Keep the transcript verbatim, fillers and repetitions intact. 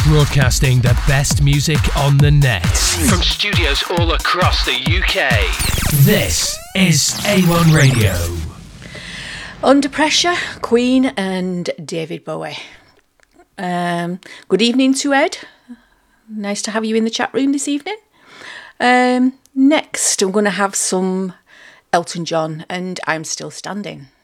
broadcasting the best music on the net. From studios all across the U K. This is A one Radio. Under Pressure, Queen and David Bowie. Um, good evening to Ed. Nice to have you in the chat room this evening. Um, next, I'm going to have some Elton John and I'm Still Standing.